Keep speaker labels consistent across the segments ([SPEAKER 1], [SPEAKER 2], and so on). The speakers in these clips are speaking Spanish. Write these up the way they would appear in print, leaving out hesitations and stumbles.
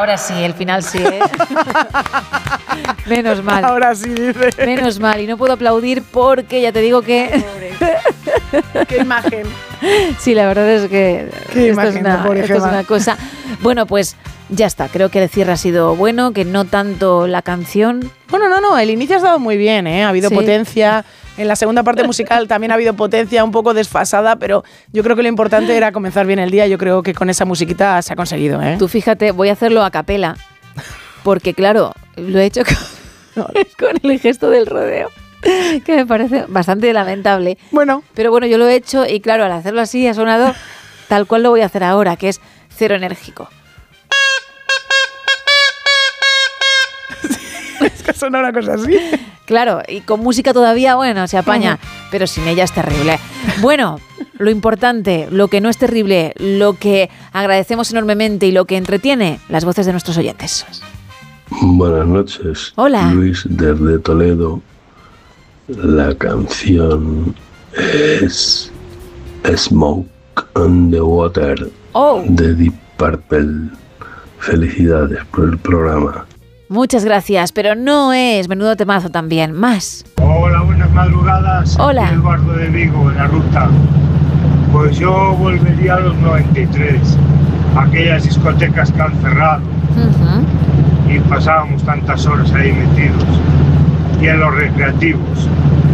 [SPEAKER 1] Ahora sí, el final sí, ¿eh? Menos mal.
[SPEAKER 2] Ahora sí, dice.
[SPEAKER 1] Menos mal. Y no puedo aplaudir porque ya te digo que...
[SPEAKER 2] Qué imagen.
[SPEAKER 1] Sí, la verdad es que
[SPEAKER 2] Qué
[SPEAKER 1] esto
[SPEAKER 2] imagen,
[SPEAKER 1] es una cosa... Bueno, pues ya está. Creo que el cierre ha sido bueno, que no tanto la canción.
[SPEAKER 2] Bueno, no. El inicio ha estado muy bien, ¿eh? Ha habido
[SPEAKER 1] Sí.
[SPEAKER 2] potencia. En la segunda parte musical también ha habido potencia, un poco desfasada, pero yo creo que lo importante era comenzar bien el día. Yo creo que con esa musiquita se ha conseguido, ¿eh?
[SPEAKER 1] Tú fíjate, voy a hacerlo a capela. Porque claro, lo he hecho con el gesto del rodeo. Que me parece bastante lamentable.
[SPEAKER 2] Bueno.
[SPEAKER 1] Pero bueno, yo lo he hecho y claro, al hacerlo así ha sonado tal cual lo voy a hacer ahora, que es cero enérgico.
[SPEAKER 2] Es que suena una cosa así.
[SPEAKER 1] Claro, y con música todavía, bueno, se apaña, pero sin ella es terrible. Bueno, lo importante, lo que no es terrible, lo que agradecemos enormemente y lo que entretiene, las voces de nuestros oyentes.
[SPEAKER 3] Buenas noches.
[SPEAKER 1] Hola.
[SPEAKER 3] Luis desde Toledo. La canción es Smoke on the Water
[SPEAKER 1] Oh,
[SPEAKER 3] de Deep Purple. Felicidades por el programa.
[SPEAKER 1] muchas gracias, pero no es menudo temazo también, más.
[SPEAKER 4] Hola, buenas madrugadas.
[SPEAKER 1] Hola.
[SPEAKER 4] Aquí Eduardo de Vigo, en la ruta. Pues yo volvería a los 93, aquellas discotecas que han cerrado
[SPEAKER 1] Ujú.
[SPEAKER 4] y pasábamos tantas horas ahí metidos, y en los recreativos.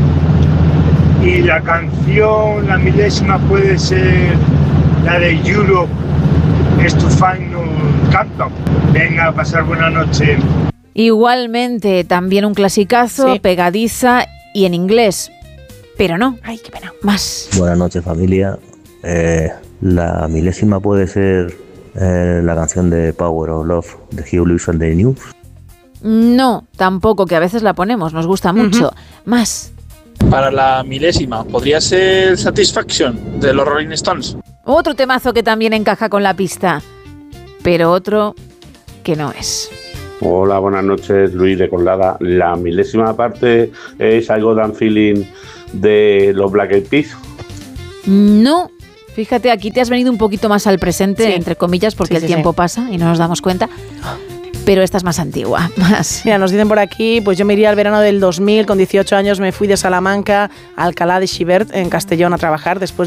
[SPEAKER 4] Y la canción, la milésima, puede ser la de Europe, Es tu Final Countdown. Venga, a pasar buena noche.
[SPEAKER 1] Igualmente, también un clasicazo,
[SPEAKER 2] Sí.
[SPEAKER 1] pegadiza y en inglés. Pero no,
[SPEAKER 2] Ay, qué pena.
[SPEAKER 1] más.
[SPEAKER 5] Buenas noches, familia. La milésima puede ser la canción de Power of Love de Hugh Lewis and the News.
[SPEAKER 1] No, tampoco, que a veces la ponemos, nos gusta mucho. Más.
[SPEAKER 6] Para la milésima, ¿podría ser Satisfaction de los Rolling Stones?
[SPEAKER 1] Otro temazo que también encaja con la pista, pero otro que no es.
[SPEAKER 7] Hola, buenas noches, Luis de Colada. La milésima parte es I Got a Feeling de los Black Eyed Peas.
[SPEAKER 1] No, fíjate, aquí te has venido un poquito más al presente,
[SPEAKER 2] Sí.
[SPEAKER 1] entre comillas, porque
[SPEAKER 2] Sí,
[SPEAKER 1] el
[SPEAKER 2] sí,
[SPEAKER 1] tiempo
[SPEAKER 2] sí.
[SPEAKER 1] pasa y no nos damos cuenta. Pero esta es más antigua, más.
[SPEAKER 2] Mira, nos dicen por aquí, pues yo me iría al verano del 2000, con 18 años me fui de Salamanca a Alcalá de Xivert, en Castellón, a trabajar después